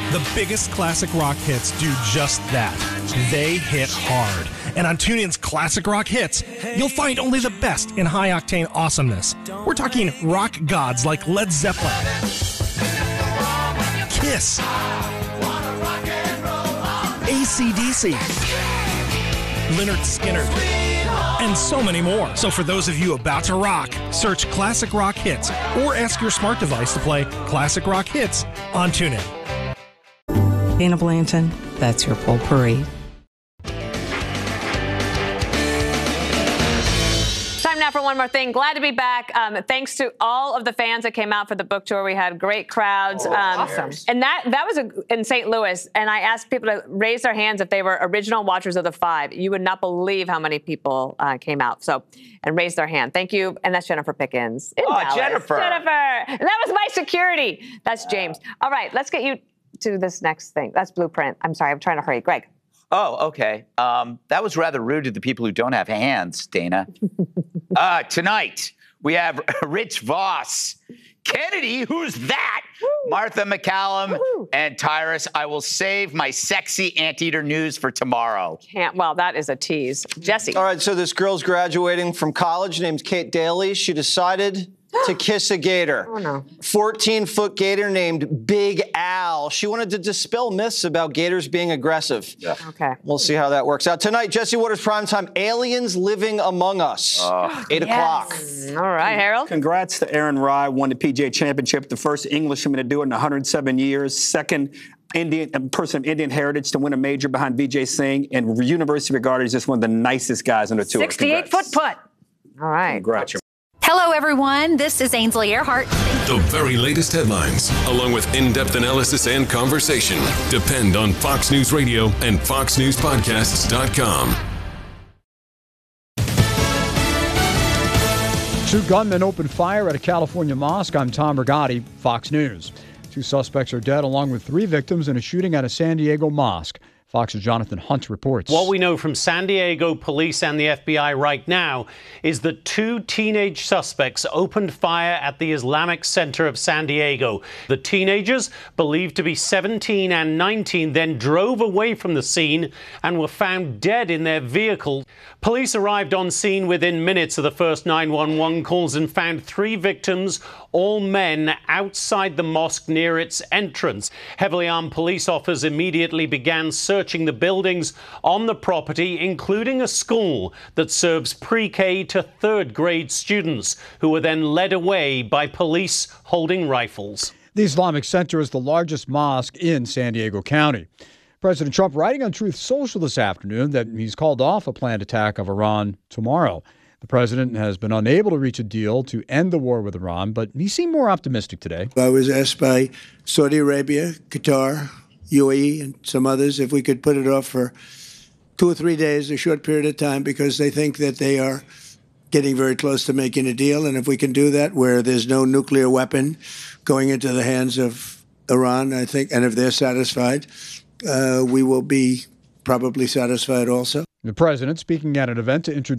The biggest classic rock hits do just that. They hit hard. And on TuneIn's Classic Rock Hits, you'll find only the best in high-octane awesomeness. We're talking rock gods like Led Zeppelin, Kiss, AC/DC, Lynyrd Skynyrd, and so many more. So for those of you about to rock, search Classic Rock Hits or ask your smart device to play Classic Rock Hits on TuneIn. Dana Blanton, that's your potpourri. Time now for one more thing. Glad to be back. Thanks to all of the fans that came out for the book tour. We had great crowds. Awesome. And that was in St. Louis. And I asked people to raise their hands if they were original watchers of the five. You would not believe how many people came out. And raised their hand. Thank you. And that's Jennifer Pickens. Jennifer. And that was my security. That's James. All right, let's get you to this next thing. That's Blueprint. I'm sorry, I'm trying to hurry. Greg. Oh, okay. That was rather rude to the people who don't have hands, Dana. Tonight, we have Rich Voss. Kennedy, who's that? Woo. Martha McCallum. Woo. And Tyrus. I will save my sexy anteater news for tomorrow. Well, that is a tease. Jesse. All right, so this girl's graduating from college named Kate Daly. She decided to kiss a gator. Oh, no. 14-foot gator named Big Al. She wanted to dispel myths about gators being aggressive. Yeah. Okay. We'll see how that works out. Tonight, Jesse Waters Primetime, Aliens Living Among Us, 8 o'clock. All right, Harold. Congrats to Aaron Rye, won the PGA Championship, the first Englishman to do it in 107 years, second person of Indian heritage to win a major behind Vijay Singh, and universally regarded as just one of the nicest guys on the tour. 68-foot putt. All right. Congrats. Hello, everyone. This is Ainsley Earhart. The very latest headlines, along with in-depth analysis and conversation, depend on Fox News Radio and FoxNewsPodcasts.com. Two gunmen opened fire at a California mosque. I'm Tom Rigotti, Fox News. 2 suspects are dead, along with 3 victims in a shooting at a San Diego mosque. Fox's Jonathan Hunt reports. What we know from San Diego police and the FBI right now is that 2 teenage suspects opened fire at the Islamic Center of San Diego. The teenagers, believed to be 17 and 19, then drove away from the scene and were found dead in their vehicle. Police arrived on scene within minutes of the first 911 calls and found 3 victims, all men, outside the mosque near its entrance. Heavily armed police officers immediately began searching the buildings on the property, including a school that serves pre-K to 3rd grade students, who were then led away by police holding rifles. The Islamic Center is the largest mosque in San Diego County. President Trump writing on Truth Social this afternoon that he's called off a planned attack of Iran tomorrow. The president has been unable to reach a deal to end the war with Iran, but he seemed more optimistic today. I was asked by Saudi Arabia, Qatar, UAE, and some others if we could put it off for 2 or 3 days, a short period of time, because they think that they are getting very close to making a deal. And if we can do that where there's no nuclear weapon going into the hands of Iran, I think, and if they're satisfied, we will be probably satisfied also. The president speaking at an event to introduce